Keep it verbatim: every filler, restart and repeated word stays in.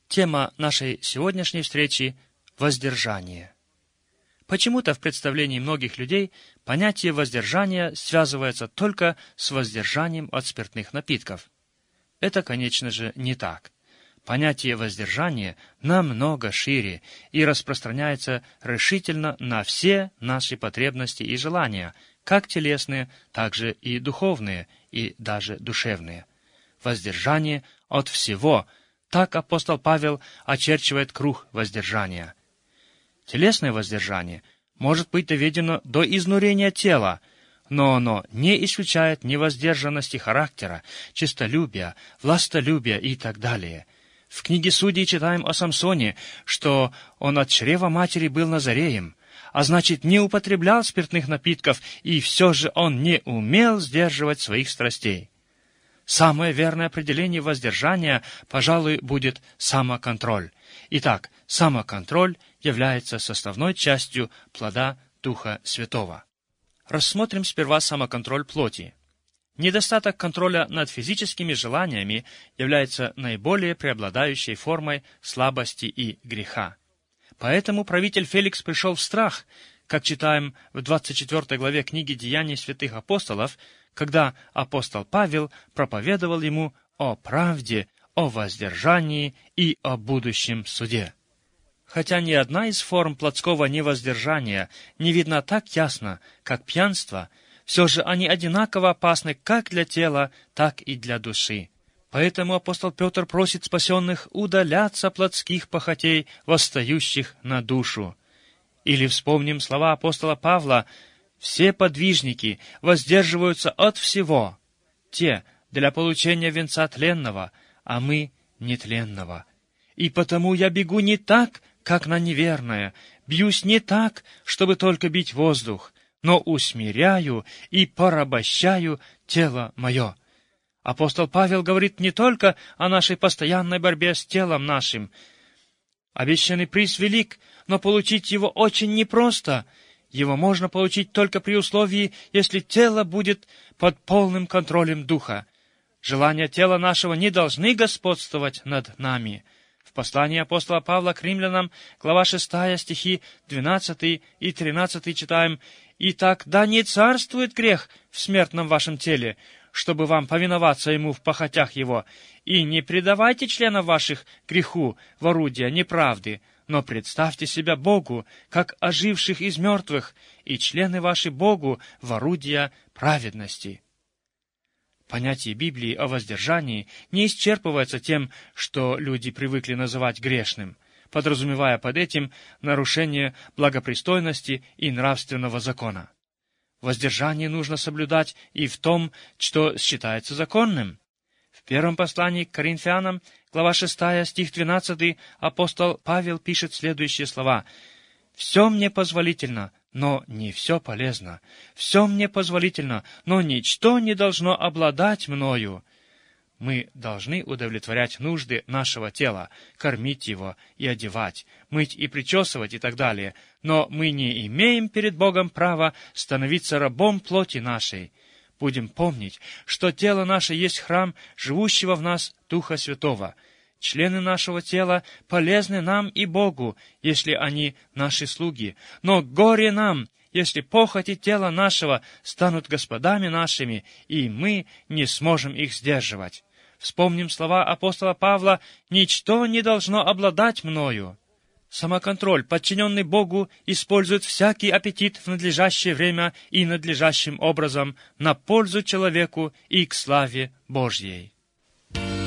Тема нашей сегодняшней встречи – воздержание. Почему-то в представлении многих людей понятие воздержания связывается только с воздержанием от спиртных напитков. Это, конечно же, не так. Понятие воздержания намного шире и распространяется решительно на все наши потребности и желания, как телесные, так же и духовные, и даже душевные. Воздержание от всего – так апостол Павел очерчивает круг воздержания. Телесное воздержание может быть доведено до изнурения тела, но оно не исключает невоздержанности характера, честолюбия, властолюбия и так далее. В книге Судей читаем о Самсоне, что он от чрева матери был назареем, а значит, не употреблял спиртных напитков, и все же он не умел сдерживать своих страстей. Самое верное определение воздержания, пожалуй, будет самоконтроль. Итак, самоконтроль является составной частью плода Духа Святого. Рассмотрим сперва самоконтроль плоти. Недостаток контроля над физическими желаниями является наиболее преобладающей формой слабости и греха. Поэтому правитель Феликс пришел в страх, как читаем в двадцать четвёртой главе книги «Деяний святых апостолов», когда апостол Павел проповедовал ему о правде, о воздержании и о будущем суде. Хотя ни одна из форм плотского невоздержания не видна так ясно, как пьянство, все же они одинаково опасны как для тела, так и для души. Поэтому апостол Петр просит спасенных удаляться плотских похотей, восстающих на душу. Или вспомним слова апостола Павла: «Все подвижники воздерживаются от всего, те для получения венца тленного, а мы нетленного. И потому я бегу не так, как на неверное, бьюсь не так, чтобы только бить воздух, но усмиряю и порабощаю тело мое». Апостол Павел говорит не только о нашей постоянной борьбе с телом нашим. Обещанный приз велик, но получить его очень непросто. Его можно получить только при условии, если тело будет под полным контролем Духа. Желания тела нашего не должны господствовать над нами. В послании апостола Павла к римлянам, глава шестая, стихи двенадцатый и тринадцатый читаем: «Итак, да не царствует грех в смертном вашем теле, чтобы вам повиноваться ему в похотях его, и не предавайте членов ваших греху в орудия неправды, но представьте себя Богу, как оживших из мертвых, и члены ваши Богу в орудия праведности». Понятие Библии о воздержании не исчерпывается тем, что люди привыкли называть грешным, подразумевая под этим нарушение благопристойности и нравственного закона. Воздержание нужно соблюдать и в том, что считается законным. В первом послании к Коринфянам, глава шестая, стих двенадцатый, апостол Павел пишет следующие слова: «Все мне позволительно, но не все полезно. Все мне позволительно, но ничто не должно обладать мною». Мы должны удовлетворять нужды нашего тела, кормить его и одевать, мыть и причесывать и так далее, но мы не имеем перед Богом права становиться рабом плоти нашей. Будем помнить, что тело наше есть храм живущего в нас Духа Святого. Члены нашего тела полезны нам и Богу, если они наши слуги, но горе нам, если похоти тела нашего станут господами нашими, и мы не сможем их сдерживать. Вспомним слова апостола Павла: «Ничто не должно обладать мною». Самоконтроль, подчиненный Богу, использует всякий аппетит в надлежащее время и надлежащим образом на пользу человеку и к славе Божьей.